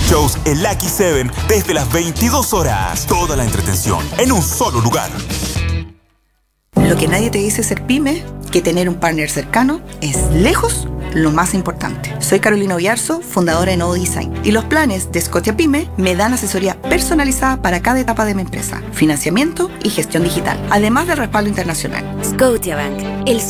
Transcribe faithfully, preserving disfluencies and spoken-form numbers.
Shows el Lucky Seven desde las veintidós horas. Toda la entretención en un solo lugar. Lo que nadie te dice ser pyme, que tener un partner cercano es lejos lo más importante. Soy Carolina Oyarzo, fundadora de Nodo Design, y los planes de Scotia Pyme me dan asesoría personalizada para cada etapa de mi empresa, financiamiento y gestión digital, además del respaldo internacional. Scotiabank, el